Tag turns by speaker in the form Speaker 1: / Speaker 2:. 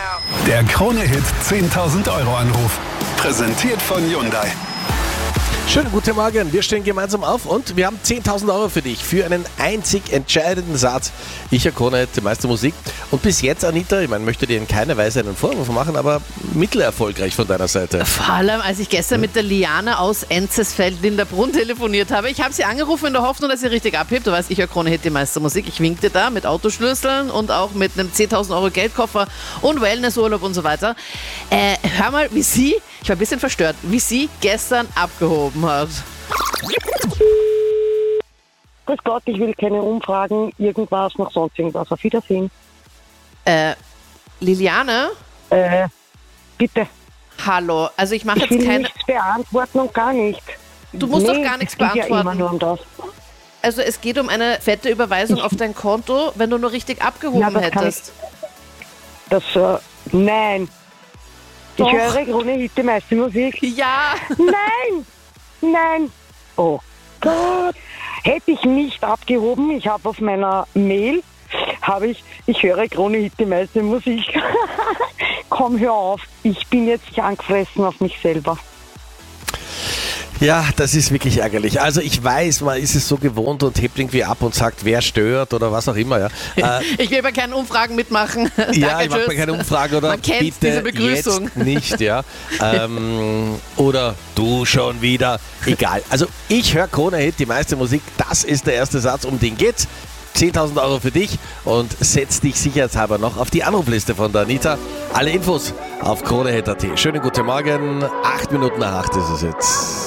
Speaker 1: Der Krone-Hit 10.000 Euro Anruf. Präsentiert von Hyundai.
Speaker 2: Schönen guten Morgen, wir stehen gemeinsam auf und wir haben 10.000 Euro für dich, für einen einzig entscheidenden Satz. Ich, Herr Krone, die meiste Musik. Und bis jetzt, Anita, ich möchte dir in keiner Weise einen Vorwurf machen, aber mittelerfolgreich von deiner Seite.
Speaker 3: Vor allem, als ich gestern mit der Liane aus Enzesfeld-Linderbrunn telefoniert habe. Ich habe sie angerufen in der Hoffnung, dass sie richtig abhebt. Du weißt, ich, Herr Krone, hätte die meiste Musik. Ich winkte da mit Autoschlüsseln und auch mit einem 10.000 Euro Geldkoffer und Wellnessurlaub und so weiter. Hör mal, wie sie, ich war ein bisschen verstört, wie sie gestern abgehoben hat.
Speaker 4: Grüß Gott, ich will keine Umfragen, irgendwas, noch sonst irgendwas. Auf Wiedersehen.
Speaker 3: Liliane?
Speaker 4: Bitte.
Speaker 3: Hallo, also ich mache
Speaker 4: Ich
Speaker 3: jetzt
Speaker 4: will
Speaker 3: keine...
Speaker 4: nichts beantworten und gar nicht.
Speaker 3: Du musst doch gar nichts
Speaker 4: es geht ja immer
Speaker 3: beantworten.
Speaker 4: nur um das.
Speaker 3: Also es geht um eine fette Überweisung auf dein Konto, wenn du nur richtig abgehoben
Speaker 4: Ja, das kann
Speaker 3: hättest.
Speaker 4: Nein.
Speaker 3: Doch.
Speaker 4: Ich höre Krone-Hit, die meiste Musik.
Speaker 3: Ja,
Speaker 4: Nein. Oh Gott. Hätte ich nicht abgehoben, ich habe auf meiner Mail, ich höre Krone-Hit, die meiste Musik. Komm, hör auf. Ich bin jetzt angefressen auf mich selber.
Speaker 2: Ja, das ist wirklich ärgerlich. Also ich weiß, man ist es so gewohnt und hebt irgendwie ab und sagt, wer stört oder was auch immer. Ja,
Speaker 3: ich will bei keinen Umfragen mitmachen.
Speaker 2: ja,
Speaker 3: Danke,
Speaker 2: ich mache
Speaker 3: tschüss.
Speaker 2: mir keine Umfrage oder
Speaker 3: Man kennt
Speaker 2: bitte
Speaker 3: diese Begrüßung.
Speaker 2: jetzt nicht. Ja. Oder du schon wieder. Egal. Also ich höre Krone-Hit, die meiste Musik. Das ist der erste Satz, um den geht's. 10.000 Euro für dich und setz dich sicherheitshalber noch auf die Anrufliste von der Anita. Alle Infos auf kronehit.at. Schönen guten Morgen. 8 Minuten nach 8 ist es jetzt.